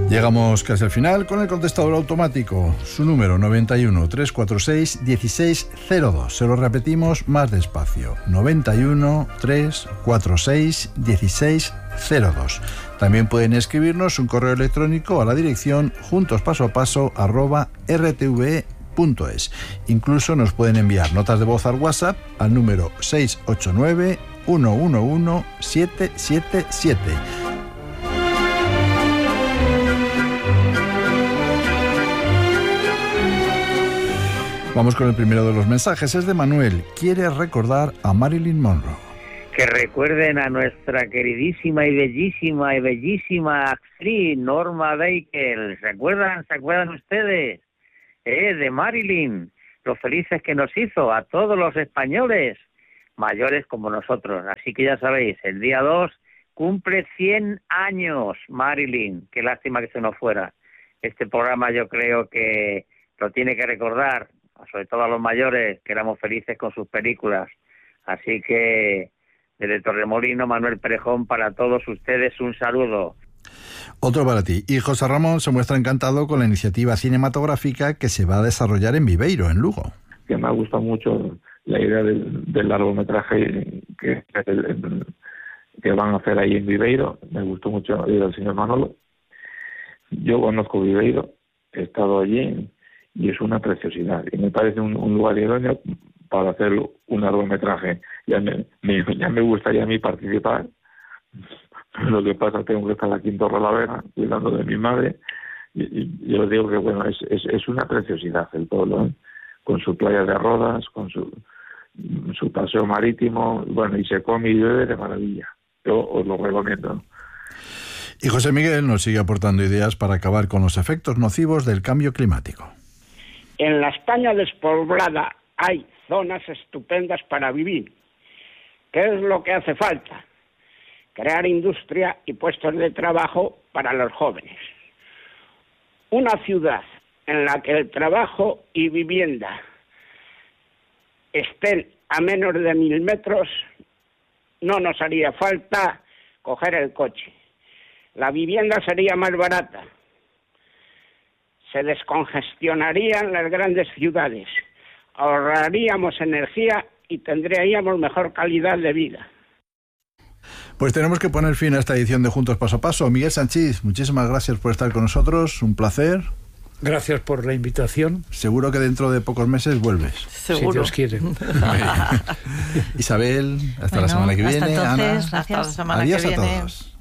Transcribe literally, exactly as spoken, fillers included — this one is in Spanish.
Llegamos casi al final con el contestador automático. Su número noventa y uno, trescientos cuarenta y seis, dieciséis cero dos. Se lo repetimos más despacio. noventa y uno, trescientos cuarenta y seis, dieciséis cero dos. También pueden escribirnos un correo electrónico a la dirección juntospasoapaso arroba r t v punto es. Incluso nos pueden enviar notas de voz al WhatsApp al número seis ocho nueve, uno uno uno, siete siete siete. Vamos con el primero de los mensajes. Es de Manuel. Quiere recordar a Marilyn Monroe. Que recuerden a nuestra queridísima y bellísima y bellísima actriz Norma Baker. ¿Se acuerdan? ¿Se acuerdan ustedes? Eh, de Marilyn. Lo felices que nos hizo a todos los españoles, mayores como nosotros. Así que ya sabéis, el día dos cumple cien años Marilyn. Qué lástima que se nos fuera. Este programa yo creo que lo tiene que recordar, sobre todo a los mayores, que éramos felices con sus películas. Así que desde Torremolino, Manuel Perejón, para todos ustedes un saludo. Otro para ti. Y José Ramón se muestra encantado con la iniciativa cinematográfica que se va a desarrollar en Viveiro, en Lugo. Que me ha gustado mucho la idea del, del largometraje que, que van a hacer ahí en Viveiro. Me gustó mucho la idea del señor Manolo. Yo conozco Viveiro, he estado allí y es una preciosidad. Y me parece un, un lugar idóneo para hacer un largometraje. Ya me, me, ya me gustaría a mí participar. Lo que pasa es que tengo que estar aquí en Torrelavega cuidando de mi madre. Y, y yo digo que bueno, es, es, es una preciosidad el pueblo, ¿eh? Con su playa de Rodas, con su, su paseo marítimo, bueno, y se come y bebe de maravilla. Yo os lo recomiendo. Y José Miguel nos sigue aportando ideas para acabar con los efectos nocivos del cambio climático. En la España despoblada hay zonas estupendas para vivir. ¿Qué es lo que hace falta? Crear industria y puestos de trabajo para los jóvenes. Una ciudad en la que el trabajo y vivienda estén a menos de mil metros, no nos haría falta coger el coche. La vivienda sería más barata. Se descongestionarían las grandes ciudades. Ahorraríamos energía y tendríamos mejor calidad de vida. Pues tenemos que poner fin a esta edición de Juntos Paso a Paso. Miguel Sanchís, muchísimas gracias por estar con nosotros, un placer. Gracias por la invitación. Seguro que dentro de pocos meses vuelves. Seguro. Si Dios quiere. Isabel, hasta bueno, la semana que hasta viene. Entonces, Ana, gracias. Hasta la semana adiós que viene. A todos.